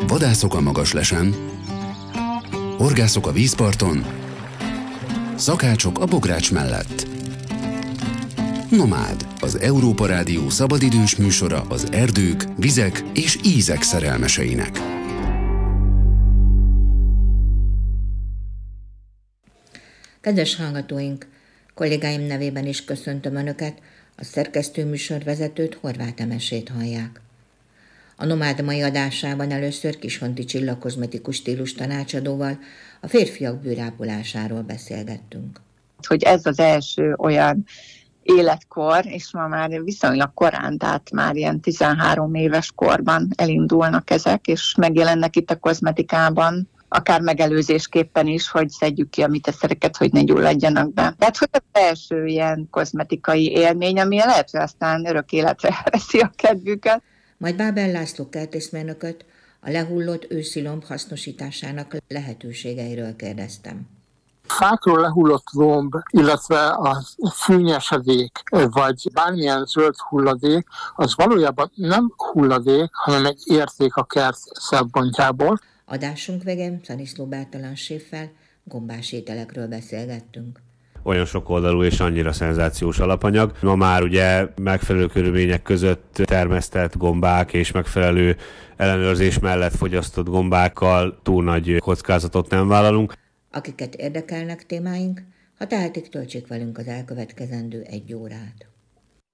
Vadászok a Magaslesen, horgászok a vízparton, szakácsok a bogrács mellett. Nomád, az Európa Rádió szabadidős műsora az erdők, vizek és ízek szerelmeseinek. Kedves hallgatóink, kollégáim nevében is köszöntöm Önöket, a szerkesztőműsorvezetőt, Horváth Emesét hallják. A Nomád mai adásában először Kishonti Csilla kozmetikus stílus tanácsadóval a férfiak bőrápolásáról beszélgettünk. Hogy ez az első olyan életkor, és ma már viszonylag korán, tehát már ilyen 13 éves korban elindulnak ezek, és megjelennek itt a kozmetikában, akár megelőzésképpen is, hogy szedjük ki a miteszereket, hogy ne gyulladjanak be. Tehát hogy az első ilyen kozmetikai élmény, ami lehet, hogy aztán örök életre veszi a kedvüket. Majd Bábel László kertészmérnököt a lehullott őszi lomb hasznosításának lehetőségeiről kérdeztem. Fákról lehullott lomb, illetve a fűnyesedék, vagy bármilyen zöld hulladék, az valójában nem hulladék, hanem egy érték a kert szempontjából. Adásunk végén Szaniszló Bertalan séffel gombás ételekről beszélgettünk. Olyan sokoldalú és annyira szenzációs alapanyag. Ma már ugye megfelelő körülmények között termesztett gombák és megfelelő ellenőrzés mellett fogyasztott gombákkal túl nagy kockázatot nem vállalunk. Akiket érdekelnek témáink, ha tehetik, töltsék velünk az elkövetkezendő 1 órát.